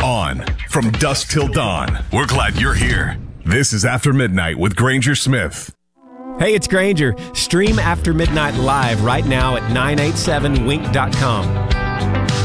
On from dusk till dawn. We're glad you're here. This is After Midnight with Granger Smith. Hey, it's Granger. Stream After Midnight live right now at 987wink.com.